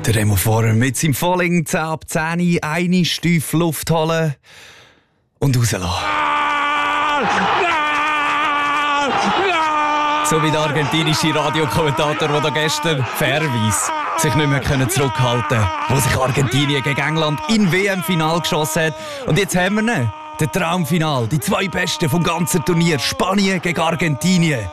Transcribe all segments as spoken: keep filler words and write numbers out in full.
Der Remo Vorer mit seinem Falling zehn ab zehn eine Stief Luft holen und rauslassen. So wie der argentinische Radiokommentator, der da gestern fairerweise sich nicht mehr zurückhalten konnte, wo sich Argentinien gegen England im W M-Final geschossen hat. Und jetzt haben wir ihn, das Traumfinal, die zwei Besten vom ganzen Turnier, Spanien gegen Argentinien.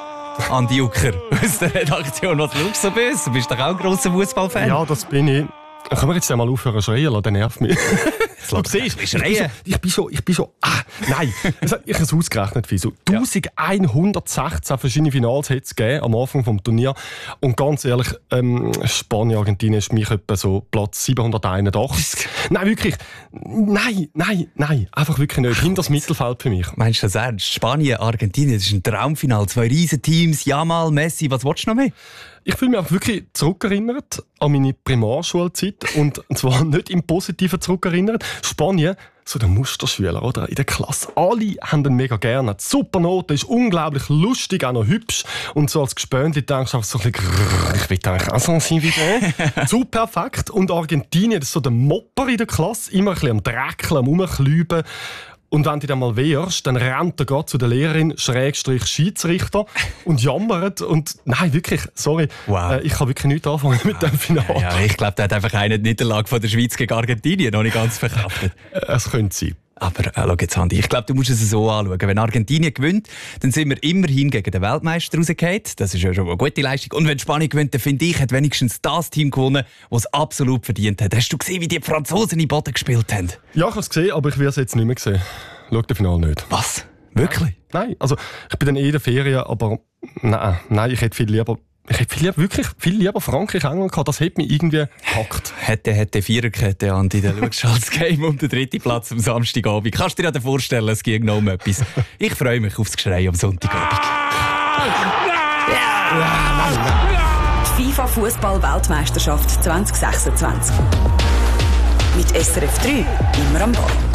Andi Ucker aus der Redaktion. Was schaust du bei uns? Du bist doch auch ein grosser Fußballfan. Ja, das bin ich. Können wir jetzt einmal aufhören zu schreien? Der nervt mich. Du siehst, ich bin schon, ich bin schon, ich bin schon, ah, nein, ich habe es ausgerechnet, wie so elfhundertsechzehn verschiedene Finals hat es gegeben am Anfang des Turniers. Und ganz ehrlich, ähm, Spanien, Argentinien ist mich etwa so Platz siebenhunderteinundachtzig. Nein, wirklich, nein, nein, nein, einfach wirklich nicht. Hinter das Mittelfeld für mich. Meinst du das ernst? Spanien, Argentinien, das ist ein Traumfinal. Zwei riesen Teams, Jamal, Messi, was willst du noch mehr? Ich fühle mich auch wirklich zurückerinnert an meine Primarschulzeit. Und zwar nicht im Positiven zurückerinnert. Spanien, so der Musterschüler, oder? In der Klasse. Alle haben ihn mega gerne. Die Supernote ist unglaublich lustig, auch noch hübsch. Und so als Gespönli denkst du auch so ein bisschen, ich will eigentlich auch so sein wie der. Zu perfekt. Und Argentinien, das ist so der Mopper in der Klasse. Immer ein bisschen am Dreckeln, am Rumklüben. Und wenn du dann mal wehrst, dann rennt er gerade zu der Lehrerin, Schrägstrich Schiedsrichter, und jammert. Und nein, wirklich, sorry, wow. äh, ich kann wirklich nichts anfangen mit dem Finale. Ja, ich glaube, der hat einfach eine Niederlage von der Schweiz gegen Argentinien noch nicht ganz verkraftet. Es könnte sein. Aber äh, schau jetzt, Andi, ich glaube, du musst es so anschauen. Wenn Argentinien gewinnt, dann sind wir immerhin gegen den Weltmeister rausgefallen. Das ist ja schon eine gute Leistung. Und wenn Spanien gewinnt, dann finde ich, hat wenigstens das Team gewonnen, das es absolut verdient hat. Hast du gesehen, wie die Franzosen in Boden gespielt haben? Ja, ich habe es gesehen, aber ich will es jetzt nicht mehr sehen. Schau das Finale nicht. Was? Wirklich? Nein, also ich bin dann eh in der Ferien, aber nein, nein, ich hätte viel lieber... Ich hätte viel lieber, wirklich viel lieber Frankreich England gehabt. Das hätte mich irgendwie gepackt. Hätte, hätte Viererkette, Andi. Dann schaust du das Game um den dritten Platz am Samstagabend. Kannst du dir ja vorstellen, es ging noch um etwas. Ich freue mich aufs Geschrei am Sonntagabend. Die FIFA-Fußball-Weltmeisterschaft zwanzig sechsundzwanzig. Mit S R F drei immer am Ball.